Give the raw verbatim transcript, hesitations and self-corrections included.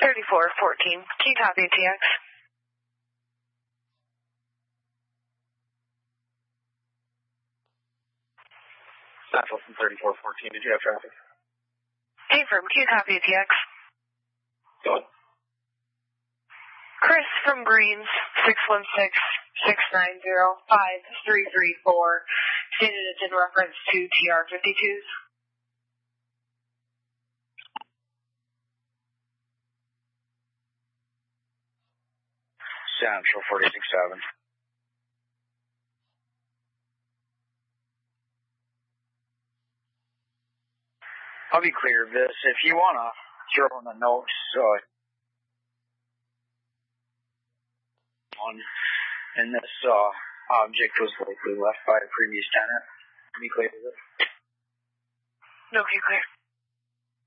thirty-four fourteen. Can you copy T X? Central from thirty-four fourteen. Did you have traffic? Affirm. Can you copy T X? Go ahead. Chris from Greens, six one six, six nine zero, five three three four, stated it's in reference to T R fifty-twos. Central forty-six seven. I'll be clear of this. If you want to throw in the notes, uh, on, and this uh, object was likely left by a previous tenant, be clear of it. No, you clear.